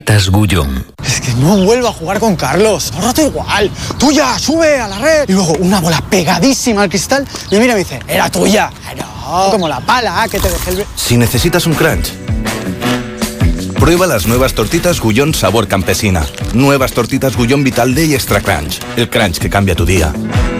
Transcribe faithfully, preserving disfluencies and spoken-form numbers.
Gullón. Es que no vuelvo a jugar con Carlos. Ahora rato igual. Tuya, sube a la red. Y luego una bola pegadísima al cristal. Y mira, me dice, era tuya. No, como la pala que te dejé el... Si necesitas un crunch, prueba las nuevas tortitas Gullón sabor campesina. Nuevas tortitas Gullón Vital Day Extra Crunch. El crunch que cambia tu día.